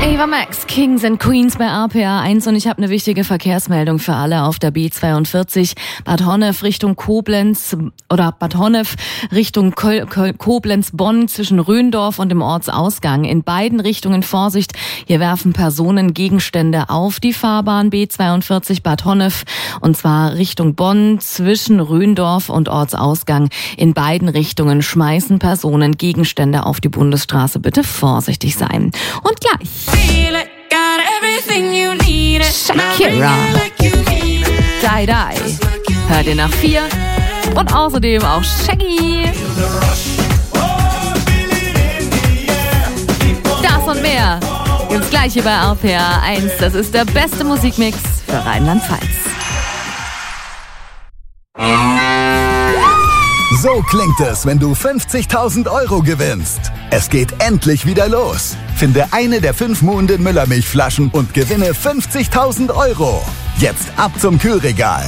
Ava Max, Kings and Queens bei RPA 1 und ich habe eine wichtige Verkehrsmeldung für alle auf der B42 Bad Honnef Richtung Koblenz oder Bad Honnef Richtung Koblenz-Bonn zwischen Röndorf und dem Ortsausgang. In beiden Richtungen Vorsicht, hier werfen Personen Gegenstände auf die Fahrbahn B42 Bad Honnef und zwar Richtung Bonn zwischen Röndorf und Ortsausgang. In beiden Richtungen schmeißen Personen Gegenstände auf die Bundesstraße. Bitte vorsichtig sein. Und gleich Shakira, Die Die, hört ihr nach 4 und außerdem auch Shaggy. Das und mehr gibt's gleich hier bei RPA 1. Das ist der beste Musikmix für Rheinland-Pfalz. So klingt es, wenn du 50.000 € gewinnst. Es geht endlich wieder los. Finde eine der 5 Muhnden Müllermilchflaschen und gewinne 50.000 €. Jetzt ab zum Kühlregal.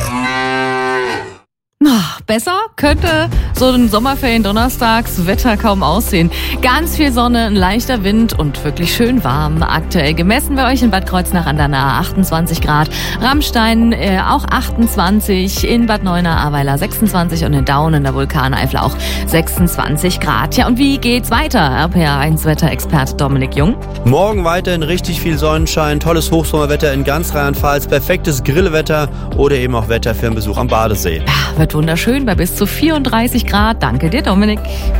Besser könnte so ein Sommerferien-Donnerstagswetter kaum aussehen. Ganz viel Sonne, ein leichter Wind und wirklich schön warm. Aktuell gemessen wir euch in Bad Kreuznach an der Nahe 28 Grad, Rammstein auch 28, in Bad Neuenahr-Ahrweiler 26 und in Daun in der Vulkaneifel auch 26 Grad. Ja, und wie geht's weiter? RPA1-Wetterexperte Dominik Jung. Morgen weiterhin richtig viel Sonnenschein, tolles Hochsommerwetter in ganz Rheinland-Pfalz, perfektes Grillwetter oder eben auch Wetter für einen Besuch am Badesee. Ja, wird wunderschön bei bis zu 34 Grad. Danke dir, Dominik.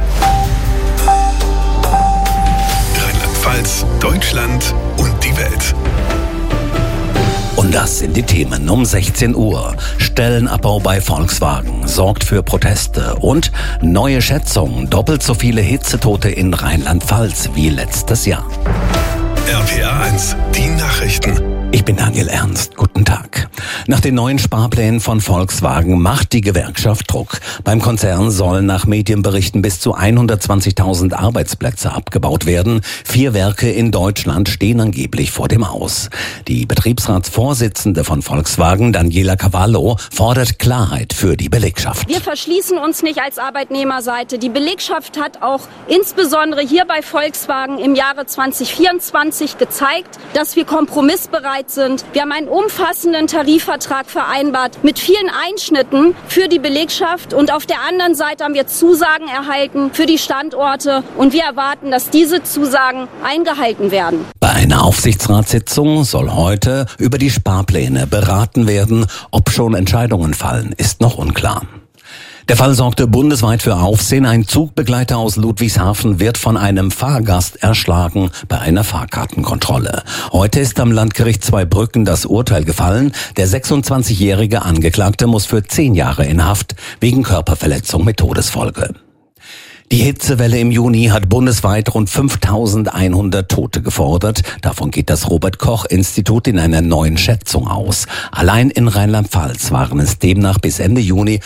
Rheinland-Pfalz, Deutschland und die Welt. Und das sind die Themen um 16 Uhr. Stellenabbau bei Volkswagen sorgt für Proteste und neue Schätzung, doppelt so viele Hitzetote in Rheinland-Pfalz wie letztes Jahr. RPA 1, die Nachrichten. Ich bin Daniel Ernst. Guten Tag. Nach den neuen Sparplänen von Volkswagen macht die Gewerkschaft Druck. Beim Konzern sollen nach Medienberichten bis zu 120.000 Arbeitsplätze abgebaut werden. 4 Werke in Deutschland stehen angeblich vor dem Aus. Die Betriebsratsvorsitzende von Volkswagen, Daniela Cavallo, fordert Klarheit für die Belegschaft. Wir verschließen uns nicht als Arbeitnehmerseite. Die Belegschaft hat auch insbesondere hier bei Volkswagen im Jahre 2024 gezeigt, dass wir kompromissbereit sind. Wir haben einen umfassenden Tarifvertrag vereinbart mit vielen Einschnitten für die Belegschaft und auf der anderen Seite haben wir Zusagen erhalten für die Standorte und wir erwarten, dass diese Zusagen eingehalten werden. Bei einer Aufsichtsratssitzung soll heute über die Sparpläne beraten werden. Ob schon Entscheidungen fallen, ist noch unklar. Der Fall sorgte bundesweit für Aufsehen. Ein Zugbegleiter aus Ludwigshafen wird von einem Fahrgast erschlagen bei einer Fahrkartenkontrolle. Heute ist am Landgericht Zweibrücken das Urteil gefallen. Der 26-jährige Angeklagte muss für 10 Jahre in Haft wegen Körperverletzung mit Todesfolge. Die Hitzewelle im Juni hat bundesweit rund 5.100 Tote gefordert. Davon geht das Robert-Koch-Institut in einer neuen Schätzung aus. Allein in Rheinland-Pfalz waren es demnach bis Ende Juni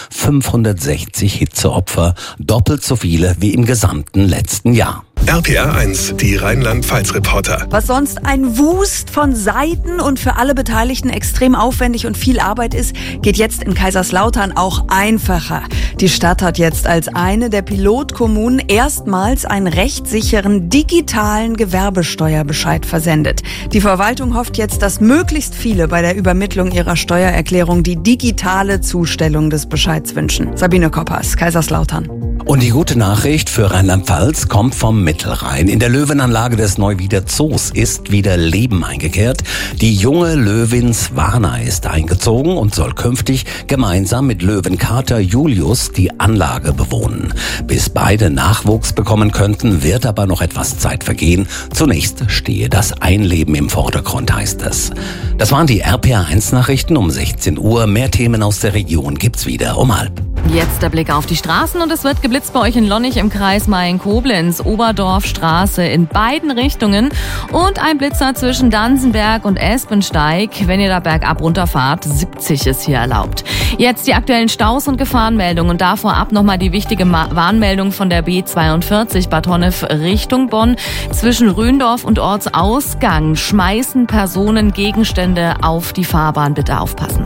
560 Hitzeopfer, doppelt so viele wie im gesamten letzten Jahr. RPA 1, die Rheinland-Pfalz-Reporter. Was sonst ein Wust von Seiten und für alle Beteiligten extrem aufwendig und viel Arbeit ist, geht jetzt in Kaiserslautern auch einfacher. Die Stadt hat jetzt als eine der Pilotkommunen erstmals einen rechtssicheren digitalen Gewerbesteuerbescheid versendet. Die Verwaltung hofft jetzt, dass möglichst viele bei der Übermittlung ihrer Steuererklärung die digitale Zustellung des Bescheids wünschen. Sabine Koppers, Kaiserslautern. Und die gute Nachricht für Rheinland-Pfalz kommt vom Mittelrhein. In der Löwenanlage des Neuwieder Zoos ist wieder Leben eingekehrt. Die junge Löwin Swana ist eingezogen und soll künftig gemeinsam mit Löwenkater Julius die Anlage bewohnen. Bis beide Nachwuchs bekommen könnten, wird aber noch etwas Zeit vergehen. Zunächst stehe das Einleben im Vordergrund, heißt es. Das waren die RPA1-Nachrichten um 16 Uhr. Mehr Themen aus der Region gibt's wieder um 12:30. Jetzt der Blick auf die Straßen und es wird geblitzt bei euch in Lonnig im Kreis Main-Koblenz, Oberdorfstraße in beiden Richtungen und ein Blitzer zwischen Dansenberg und Espensteig. Wenn ihr da bergab runterfahrt, 70 ist hier erlaubt. Jetzt die aktuellen Staus und Gefahrenmeldungen und da vorab nochmal die wichtige Warnmeldung von der B42 Bad Honnef Richtung Bonn. Zwischen Röndorf und Ortsausgang schmeißen Personen Gegenstände auf die Fahrbahn. Bitte aufpassen.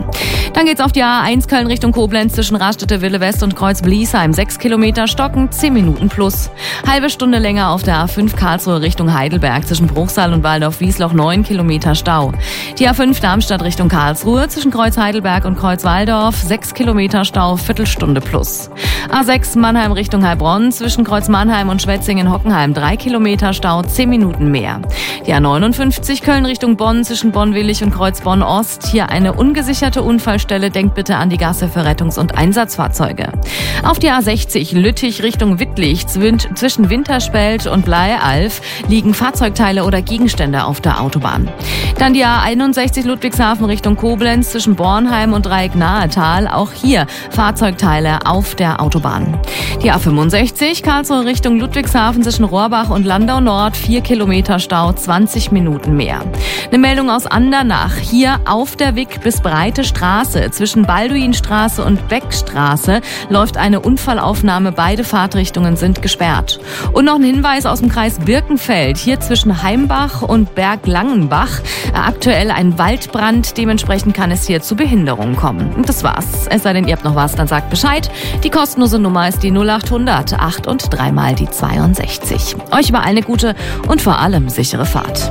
Dann geht's auf die A1 Köln Richtung Koblenz zwischen Raststätte Wille West und Kreuz Bliesheim. 6 Kilometer stocken, 10 Minuten plus. Halbe Stunde länger auf der A5 Karlsruhe Richtung Heidelberg zwischen Bruchsal und Waldorf-Wiesloch 9 Kilometer Stau. Die A5 Darmstadt Richtung Karlsruhe zwischen Kreuz Heidelberg und Kreuz Waldorf 6 Kilometer Stau, Viertelstunde plus. A6 Mannheim Richtung Heilbronn zwischen Kreuz Mannheim und Schwetzingen-Hockenheim 3 Kilometer Stau, 10 Minuten mehr. Die A59 Köln Richtung Bonn zwischen Bonn-Willig und Kreuz Bonn-Ost. Hier eine ungesicherte Unfallstelle. Denkt bitte an die Gasse für Rettungs- und Einsatzfahrzeuge. Auf die A60 Lüttich Richtung Wittlich zwischen Winterspelt und Bleialf liegen Fahrzeugteile oder Gegenstände auf der Autobahn. Dann die A61 Ludwigshafen Richtung Koblenz zwischen Bornheim und Dreieck-Nahetal. Auch hier Fahrzeugteile auf der Autobahn. Die A65 Karlsruhe Richtung Ludwigshafen zwischen Rohrbach und Landau Nord 4 Kilometer Stau, 20 Minuten mehr. Eine Meldung aus Andernach. Hier auf der Wick bis Breite Straße zwischen Balduinstraße und Beckstraße läuft eine Unfallaufnahme. Beide Fahrtrichtungen sind gesperrt. Und noch ein Hinweis aus dem Kreis Birkenfeld. Hier zwischen Heimbach und Berglangenbach aktuell ein Waldbrand. Dementsprechend kann es hier zu Behinderungen kommen. Und das war's. Es sei denn, ihr habt noch was, dann sagt Bescheid. Die kostenlose Nummer ist die 0800 8 und 3 mal die 62. Euch überall eine gute und vor allem sichere Fahrt.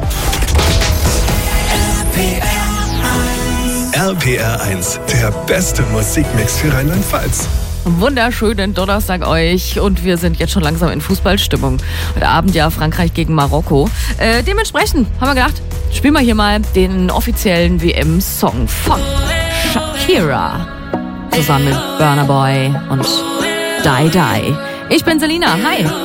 RPR 1, der beste Musikmix für Rheinland-Pfalz. Wunderschönen Donnerstag euch und wir sind jetzt schon langsam in Fußballstimmung. Heute Abend ja Frankreich gegen Marokko. Dementsprechend haben wir gedacht, spielen wir hier mal den offiziellen WM-Song von Shakira zusammen mit Burna Boy und Die Die. Ich bin Selina, hi.